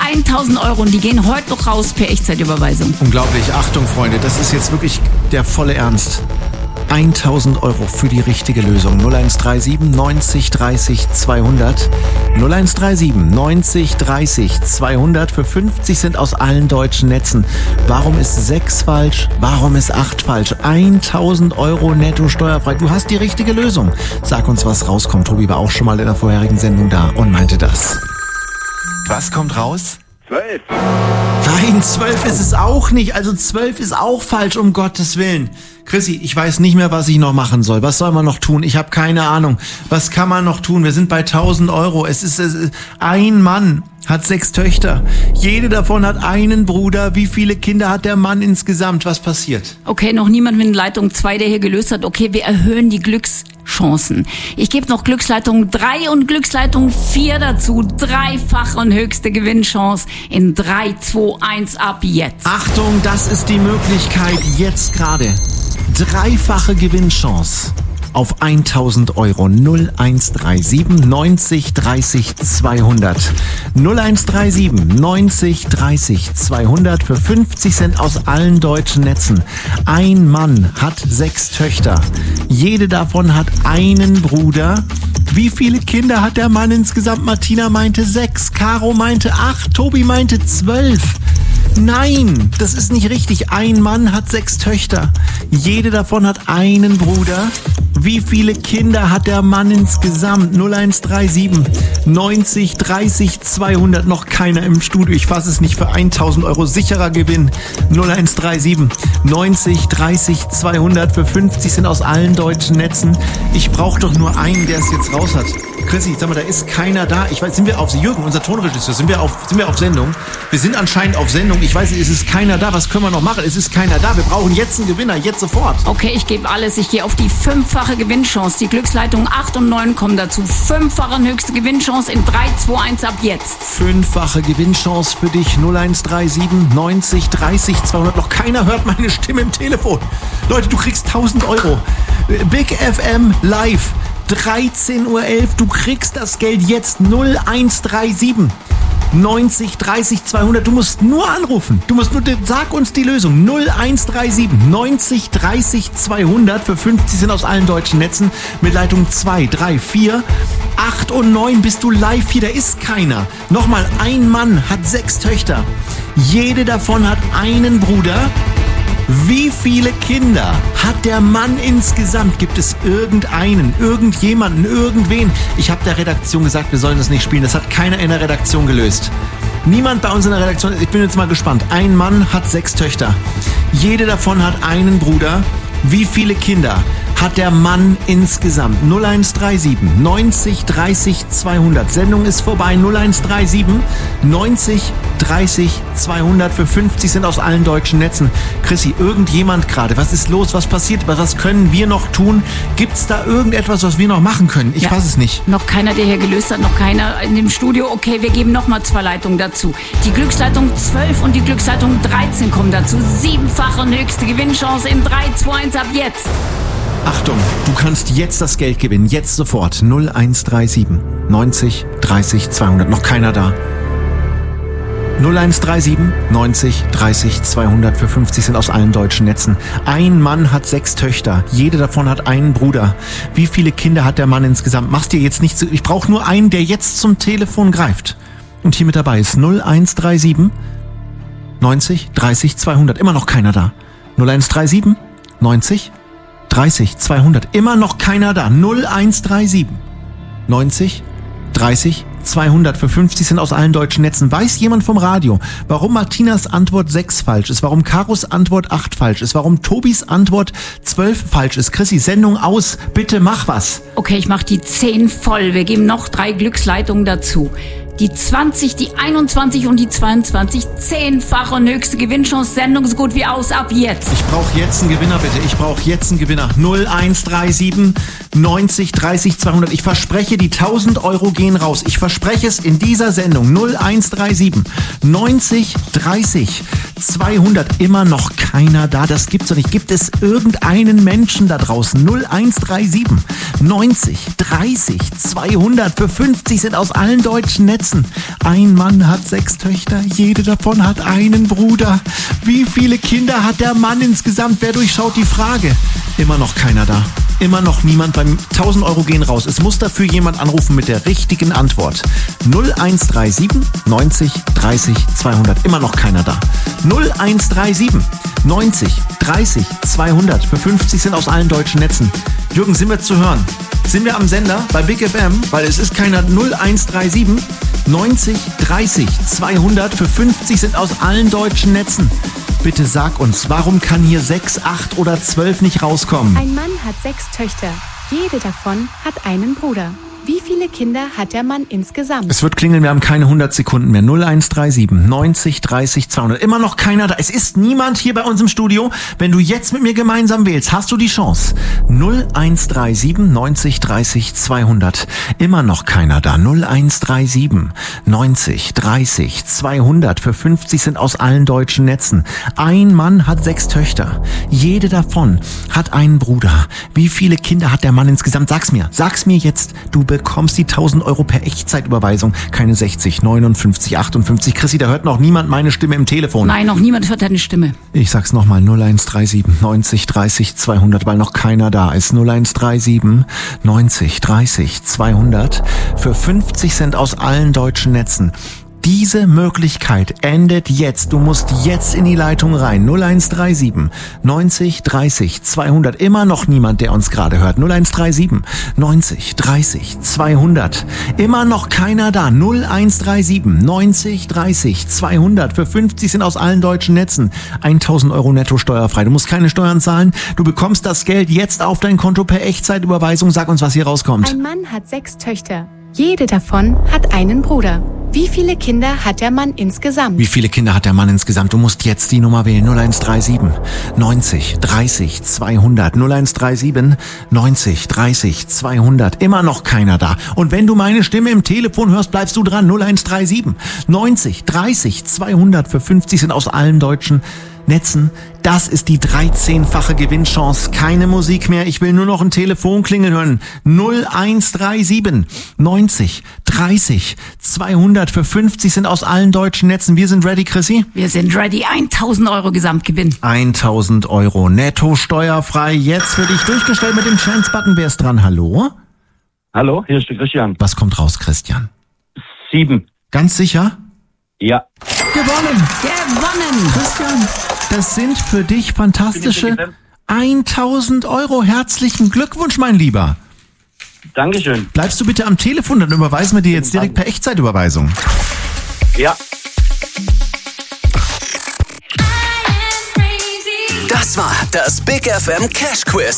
1.000 Euro und die gehen heute noch raus per Echtzeitüberweisung. Unglaublich. Achtung, Freunde, das ist jetzt wirklich der volle Ernst. 1.000 Euro für die richtige Lösung. 0137 90 30 200. 0137 90 30 200 für 50 Cent aus allen deutschen Netzen. Warum ist 6 falsch? Warum ist 8 falsch? 1.000 Euro netto steuerfrei. Du hast die richtige Lösung. Sag uns, was rauskommt. Tobi war auch schon mal in der vorherigen Sendung da und meinte das. Was kommt raus? 12. Nein, 12 ist es auch nicht. Also 12 ist auch falsch, um Gottes Willen. Chrissy, ich weiß nicht mehr, was ich noch machen soll. Was soll man noch tun? Ich habe keine Ahnung. Was kann man noch tun? Wir sind bei 1.000 Euro. Es ist ein Mann hat 6 Töchter. Jede davon hat einen Bruder. Wie viele Kinder hat der Mann insgesamt? Was passiert? Okay, noch niemand mit Leitung 2, der hier gelöst hat. Okay, wir erhöhen die Glückschancen. Ich gebe noch Glücksleitung 3 und Glücksleitung 4 dazu. Dreifache und höchste Gewinnchance in 3, 2, 1 ab jetzt. Achtung, das ist die Möglichkeit jetzt gerade. Dreifache Gewinnchance auf 1.000 Euro. 0137 90 30 200. 0137 90 30 200 für 50 Cent aus allen deutschen Netzen. Ein Mann hat 6 Töchter. Jede davon hat einen Bruder. Wie viele Kinder hat der Mann insgesamt? Martina meinte 6, Caro meinte 8, Tobi meinte 12. Nein, das ist nicht richtig. Ein Mann hat 6 Töchter. Jede davon hat einen Bruder. Wie viele Kinder hat der Mann insgesamt? 0137 90 30 200. Noch keiner im Studio. Ich fasse es nicht, für 1.000 Euro sicherer Gewinn. 0137 90 30 200 für 50 Cent aus allen deutschen Netzen. Ich brauche doch nur einen, der es jetzt raus hat. Chrissy, sag mal, da ist keiner da. Ich weiß, sind wir auf Jürgen, unser Tonregisseur, sind wir auf Sendung? Wir sind anscheinend auf Sendung. Ich weiß nicht, es ist keiner da. Was können wir noch machen? Es ist keiner da. Wir brauchen jetzt einen Gewinner, jetzt sofort. Okay, ich gebe alles. Ich gehe auf die 5-fache Gewinnchance. Die Glücksleitung 8 und 9 kommen dazu. 5-fache höchste Gewinnchance in 3, 2, 1 ab jetzt. 5-fache Gewinnchance für dich. 0137 90 30 200. Noch keiner hört meine Stimme im Telefon. Leute, du kriegst 1.000 Euro. Big FM live. 13.11 Uhr. Du kriegst das Geld jetzt. 0137 90 30 200. Du musst nur anrufen. Sag uns die Lösung. 0137 90 30 200 für 50 Cent aus allen deutschen Netzen mit Leitung 2, 3, 4, 8 und 9 bist du live hier. Da ist keiner. Nochmal, ein Mann hat 6 Töchter. Jede davon hat einen Bruder. Wie viele Kinder hat der Mann insgesamt? Gibt es irgendeinen, irgendjemanden, irgendwen? Ich habe der Redaktion gesagt, wir sollen das nicht spielen. Das hat keiner in der Redaktion gelöst. Niemand bei uns in der Redaktion. Ich bin jetzt mal gespannt. Ein Mann hat 6 Töchter. Jede davon hat einen Bruder. Wie viele Kinder hat der Mann insgesamt? 0137 90 30 200. Sendung ist vorbei. 0137 90 30 200 für 50 Cent aus allen deutschen Netzen. Chrissy, irgendjemand gerade? Was ist los? Was passiert? Was können wir noch tun? Gibt's da irgendetwas, was wir noch machen können? Ich weiß es nicht. Noch keiner, der hier gelöst hat, noch keiner in dem Studio. Okay, wir geben nochmal 2 Leitungen dazu. Die Glücksleitung 12 und die Glücksleitung 13 kommen dazu. 7-fache und höchste Gewinnchance in 3, 2, 1 ab jetzt. Achtung, du kannst jetzt das Geld gewinnen. Jetzt sofort. 0137 90 30 200. Noch keiner da. 0137 90 30 200 für 50 Cent aus allen deutschen Netzen. Ein Mann hat 6 Töchter. Jede davon hat einen Bruder. Wie viele Kinder hat der Mann insgesamt? Mach's dir jetzt nicht zu. Ich brauche nur einen, der jetzt zum Telefon greift. Und hier mit dabei ist 0137 90 30 200. Immer noch keiner da. 0137 90 30 200. Immer noch keiner da. 0137 90 30 200 für 50 Cent aus allen deutschen Netzen. Weiß jemand vom Radio, warum Martinas Antwort 6 falsch ist, warum Karos Antwort 8 falsch ist, warum Tobis Antwort 12 falsch ist? Chrissy, Sendung aus. Bitte mach was. Okay, ich mach die 10 voll. Wir geben noch 3 Glücksleitungen dazu. Die 20, die 21 und die 22. 10-fache und höchste Gewinnchance. Sendung so gut wie aus. Ab jetzt. Ich brauche jetzt einen Gewinner, bitte. Ich brauche jetzt einen Gewinner. 0137 90 30 200. Ich verspreche, die 1.000 Euro gehen raus. Ich verspreche es in dieser Sendung. 0137 90 30 200. Immer noch keiner da. Das gibt's doch nicht. Gibt es irgendeinen Menschen da draußen? 0137 90 30 200. Für 50 sind aus allen deutschen Netzen. Ein Mann hat 6 Töchter. Jede davon hat einen Bruder. Wie viele Kinder hat der Mann insgesamt? Wer durchschaut die Frage? Immer noch keiner da. Immer noch niemand. Beim 1000 Euro gehen raus. Es muss dafür jemand anrufen mit der richtigen Antwort. 0137 90 30 200. Immer noch keiner da. 0137 90 30 200. Für 50 sind aus allen deutschen Netzen. Jürgen, sind wir zu hören? Sind wir am Sender bei Big FM? Weil es ist keiner. 0137 90 30 200. Für 50 sind aus allen deutschen Netzen. Bitte sag uns, warum kann hier 6, 8 oder 12 nicht rauskommen? Ein Mann hat 6 Töchter. Jede davon hat einen Bruder. Wie viele Kinder hat der Mann insgesamt? Es wird klingeln, wir haben keine 100 Sekunden mehr. 0137 90 30 200. Immer noch keiner da. Es ist niemand hier bei uns im Studio. Wenn du jetzt mit mir gemeinsam wählst, hast du die Chance. 0137 90 30 200. Immer noch keiner da. 0137 90 30 200. Für 50 sind aus allen deutschen Netzen. Ein Mann hat 6 Töchter. Jede davon hat einen Bruder. Wie viele Kinder hat der Mann insgesamt? Sag's mir jetzt. Du bekommst die 1000 Euro per Echtzeitüberweisung. Keine 60, 59, 58. Chrissy, da hört noch niemand meine Stimme im Telefon. Nein, noch niemand hört deine Stimme. Ich sag's nochmal, 0137 90 30 200, weil noch keiner da ist. 0137 90 30 200 für 50 Cent aus allen deutschen Netzen. Diese Möglichkeit endet jetzt. Du musst jetzt in die Leitung rein. 0137 90 30 200. Immer noch niemand, der uns gerade hört. 0137 90 30 200. Immer noch keiner da. 0137 90 30 200. Für 50 sind aus allen deutschen Netzen. 1000 Euro netto steuerfrei. Du musst keine Steuern zahlen. Du bekommst das Geld jetzt auf dein Konto per Echtzeitüberweisung. Sag uns, was hier rauskommt. Ein Mann hat 6 Töchter. Jede davon hat einen Bruder. Wie viele Kinder hat der Mann insgesamt? Wie viele Kinder hat der Mann insgesamt? Du musst jetzt die Nummer wählen. 0137 90 30 200. 0137 90 30 200. Immer noch keiner da. Und wenn du meine Stimme im Telefon hörst, bleibst du dran. 0137 90 30 200. Für 50 sind aus allen deutschen Netzen. Das ist die 13-fache Gewinnchance. Keine Musik mehr. Ich will nur noch ein Telefonklingeln hören. 0137 90 30 200. Für 50 sind aus allen deutschen Netzen. Wir sind ready, Chrissy? Wir sind ready. 1000 Euro Gesamtgewinn. 1000 Euro netto steuerfrei. Jetzt für dich durchgestellt mit dem Chance-Button. Wer ist dran? Hallo? Hallo, hier ist der Christian. Was kommt raus, Christian? 7. Ganz sicher? Ja. Gewonnen! Gewonnen! Christian, das sind für dich fantastische 1000 Euro. Herzlichen Glückwunsch, mein Lieber. Dankeschön. Bleibst du bitte am Telefon, dann überweisen wir dir jetzt direkt per Echtzeitüberweisung. Ja. Das war das Big FM Cash Quiz.